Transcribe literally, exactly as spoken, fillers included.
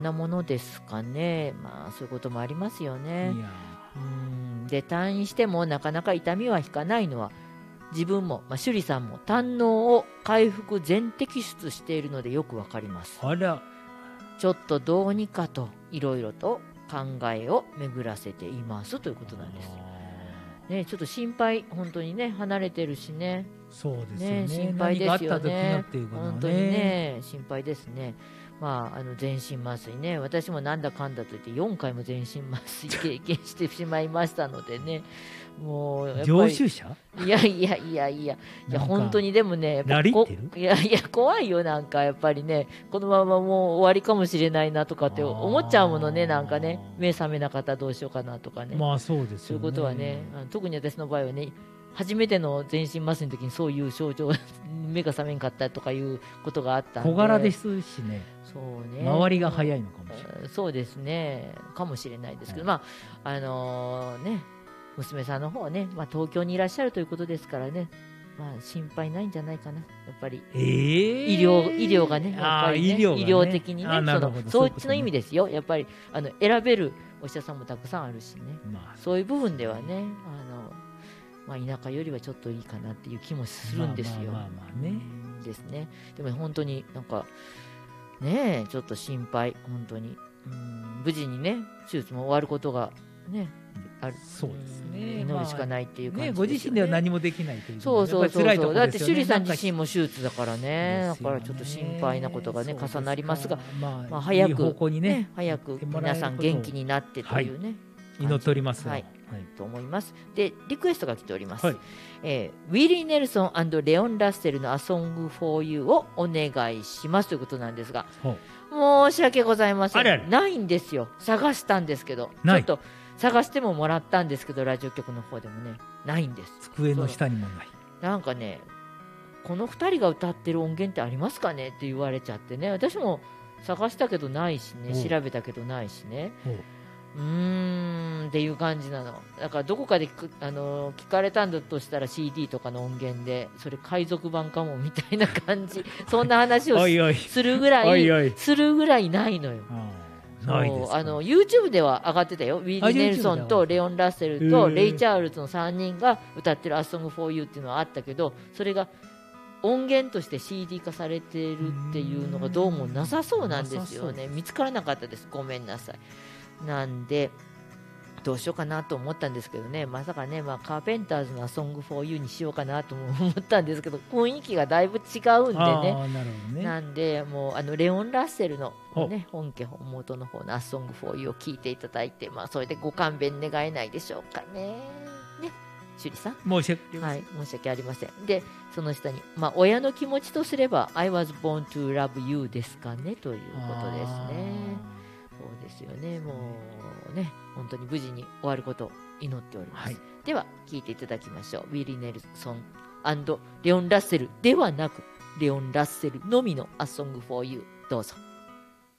なものですかね。まあそういうこともありますよね。 いやうんで退院してもなかなか痛みは引かないのは自分も、まあ、趣里さんも胆のを回復全摘出しているのでよくわかります。 あら、 ちょっとどうにかといろいろと考えを巡らせていますということなんです。ね、ちょっと心配、本当にね離れてるしね。 そうですよね、 ね。 心配ですよ何があった時のねっていうことはね。 本当にね心配ですね。まあ、あの全身麻酔ね、私もなんだかんだと言ってよんかいも全身麻酔経験してしまいましたのでね、もうやっぱり常習者？ いやいやいやいやいやなんか本当にでもねやっぱラリこってる？ いやいや怖いよ、なんかやっぱりねこのままもう終わりかもしれないなとかって思っちゃうものね。なんかね目覚めなかったらどうしようかなとかね、 まあそうですよね。 そういうことはね、あの特に私の場合はね初めての全身麻酔の時にそういう症状目が覚めんかったとかいうことがあったんで、 小柄ですしね、 そうね、 周りが早いのかもしれない。 そうですねかもしれないですけど、 はいまああのね娘さんの方はね、まあ、東京にいらっしゃるということですからね、まあ、心配ないんじゃないかな、やっぱり、 えー、 医療医療がね、やっぱりね、 あー医療がね医療的にね、 あーなそのるほどそっちの意味で、 ですよ、やっぱりあの選べるお医者さんもたくさんあるしね、 まあ、 そういう部分ではね、あの、まあ、田舎よりはちょっといいかなっていう気もするんですよ。 まあまあまあまあねうんですね。でも本当になんかねちょっと心配、本当にうん無事にね手術も終わることがねある、 そうですね、 ん祈るしかないっていう感じね、 ですよね。 ご自身では何もできないというそうそうそうやっぱり辛いとそうだってころですよね。 趣里さんなんか自身も手術だからね、だですよねからちょっと心配なことがねそうですか重なりますが、 まあまあ、早くいい方向にねね早く行ってもらえ皆ることをさん元気になってというね、 祈っておりますわ。 はいはいと思います。でリクエストが来ております、 はいえーウィリー・ネルソンレオン・ラッセルの「A Song for You」をお願いしますということなんですが、 ほう申し訳ございません、 あれあれないんですよ。探したんですけど、ちないょっと探してももらったんですけど、ラジオ局の方でもねないんです。 机の下にもない。 なんかねこのふたりが歌ってる音源ってありますかねって言われちゃってね、私も探したけどないしね、 おう調べたけどないしね、 ほううーんっていう感じなの。だからどこかで聞くあの聞かれたんだとしたら シーディー とかの音源でそれ海賊版かもみたいな感じそんな話をおいおいするぐらいおいおいするぐらいないのよ。 あーないですか。 そうあの YouTube では上がってたよ。ウィリー・ネルソンとレオン・ラッセルとレイ・チャールズのさんにんが歌ってる「A Song for You」っていうのはあったけど、それが音源として シーディー 化されてるっていうのがどうもなさそうなんですよね。見つからなかったです、ごめんなさい。なんでどうしようかなと思ったんですけどね、まさかね、まあ、カーペンターズの「A Song for You」にしようかなとも思ったんですけど、雰囲気がだいぶ違うんでね。 あーなるほどね。 なんでもうあのレオン・ラッセルの、 ほうね、本家本元の方の「A Song for You」を聞いていただいて、まあ、それでご勘弁願えないでしょうかね。ね、趣里さん、 申し訳ありません。 はい、申し訳ありません。でその下に、まあ、親の気持ちとすれば「I was born to love you」ですかねということですね。そうですよね、もうね本当に無事に終わることを祈っております、 はいでは聴いていただきましょう。ウィリー・ネルソンレオン・ラッセルではなくレオン・ラッセルのみの「A Song for You」どうぞ。